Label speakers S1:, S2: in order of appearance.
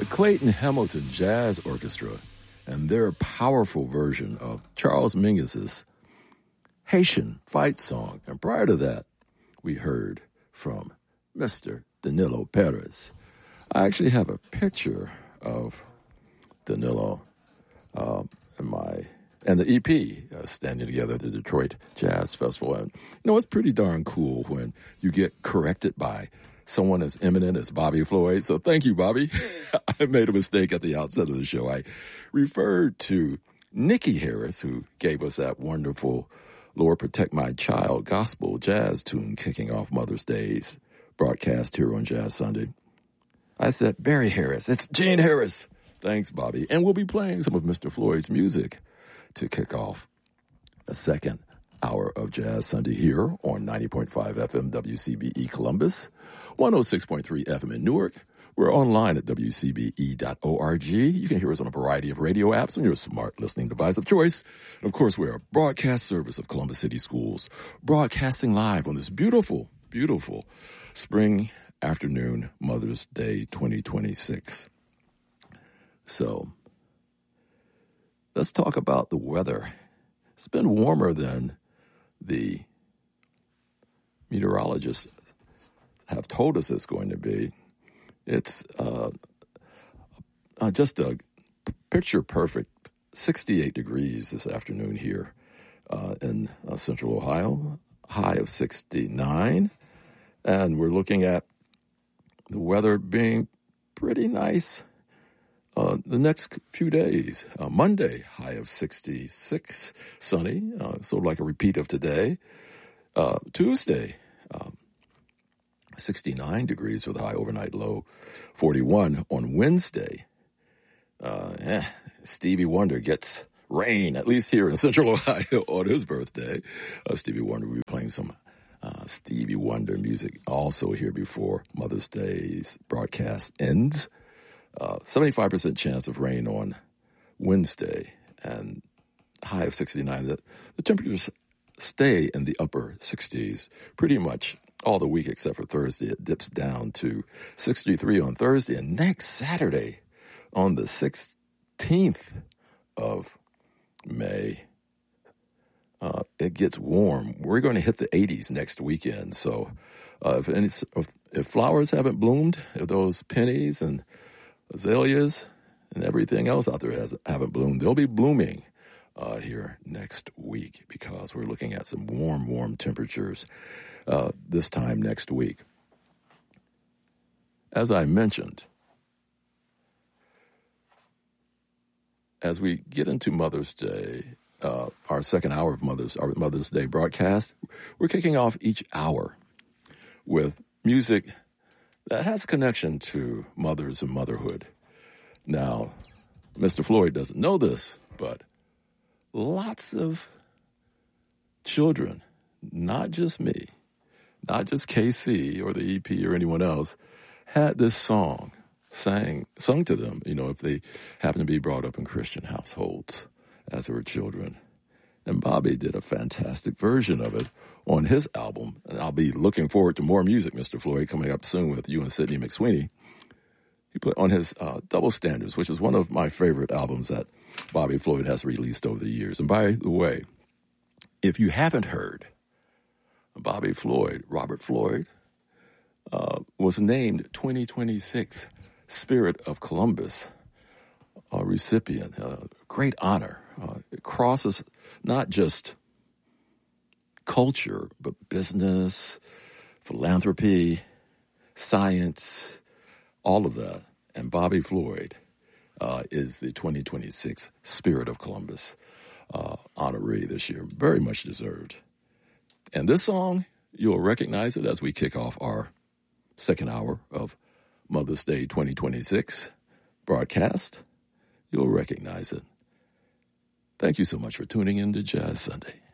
S1: Clayton Hamilton Jazz Orchestra and their powerful version of Charles Mingus's Haitian fight song. And prior to that, we heard from Mr. Danilo Perez. I actually have a picture of Danilo and the EP standing together at the Detroit Jazz Festival. And, it's pretty darn cool when you get corrected by someone as eminent as Bobby Floyd. So thank you, Bobby. I made a mistake at the outset of the show. I referred to Nikki Harris, who gave us that wonderful Lord Protect My Child gospel jazz tune kicking off Mother's Day's broadcast here on Jazz Sunday. I said, Barry Harris. It's Gene Harris. Thanks, Bobby. And we'll be playing some of Mr. Floyd's music to kick off the second hour of Jazz Sunday here on 90.5 FM WCBE Columbus, 106.3 FM in Newark. We're online at WCBE.org. You can hear us on a variety of radio apps on your smart listening device of choice. And of course, we're a broadcast service of Columbus City Schools, broadcasting live on this beautiful, beautiful spring afternoon, Mother's Day 2026. So, let's talk about the weather. It's been warmer than the meteorologists have told us it's going to be. It's just a picture-perfect 68 degrees this afternoon here in central Ohio, high of 69. And we're looking at the weather being pretty nice the next few days. Monday, high of 66, sunny, sort of like a repeat of today. Tuesday, 69 degrees with a high overnight low 41. On Wednesday, Stevie Wonder gets rain, at least here in central Ohio on his birthday. Stevie Wonder will be playing some Stevie Wonder music also here before Mother's Day's broadcast ends. 75% chance of rain on Wednesday and high of 69. The temperatures stay in the upper 60s pretty much all the week except for Thursday. It dips down to 63 on Thursday. And next Saturday, on the 16th of May, it gets warm. We're going to hit the 80s next weekend. So if flowers haven't bloomed, if those pennies and azaleas and everything else out there haven't bloomed, they'll be blooming here next week because we're looking at some warm temperatures this time next week. As I mentioned, as we get into Mother's Day, our second hour of our Mother's Day broadcast, we're kicking off each hour with music that has a connection to mothers and motherhood. Now, Mr. Floyd doesn't know this, but lots of children, not just me, not just KC or the EP or anyone else, had this song sung to them, if they happen to be brought up in Christian households as they were children. And Bobby did a fantastic version of it on his album. And I'll be looking forward to more music, Mr. Floyd, coming up soon with you and Sidney McSweeney. He put on his Double Standards, which is one of my favorite albums that Bobby Floyd has released over the years. And by the way, if you haven't heard, Robert Floyd, was named 2026 Spirit of Columbus recipient. Great honor. It crosses not just culture, but business, philanthropy, science, all of that. And Bobby Floyd is the 2026 Spirit of Columbus honoree this year. Very much deserved. And this song, you'll recognize it as we kick off our second hour of Mother's Day 2026 broadcast. You'll recognize it. Thank you so much for tuning in to Jazz Sunday.